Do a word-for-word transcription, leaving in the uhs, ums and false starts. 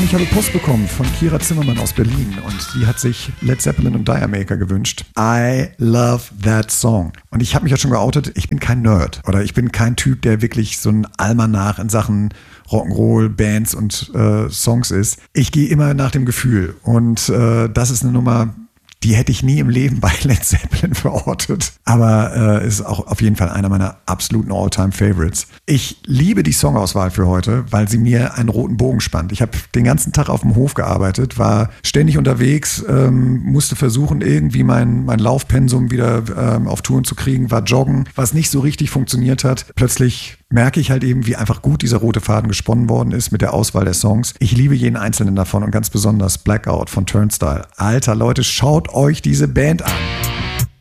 ich habe Post bekommen von Kira Zimmermann aus Berlin und die hat sich Led Zeppelin und Diamaker gewünscht. I love that song. Und ich habe mich ja schon geoutet, ich bin kein Nerd oder ich bin kein Typ, der wirklich so ein Almanach in Sachen Rock'n'Roll, Bands und äh, Songs ist. Ich gehe immer nach dem Gefühl und äh, das ist eine Nummer, die hätte ich nie im Leben bei Led Zeppelin verortet. Aber äh, ist auch auf jeden Fall einer meiner absoluten All-Time-Favorites. Ich liebe die Songauswahl für heute, weil sie mir einen roten Bogen spannt. Ich habe den ganzen Tag auf dem Hof gearbeitet, war ständig unterwegs, ähm, musste versuchen, irgendwie mein, mein Laufpensum wieder ähm, auf Touren zu kriegen, war joggen, was nicht so richtig funktioniert hat. Plötzlich merke ich halt eben, wie einfach gut dieser rote Faden gesponnen worden ist mit der Auswahl der Songs. Ich liebe jeden einzelnen davon und ganz besonders Blackout von Turnstile. Alter Leute, schaut euch diese Band an.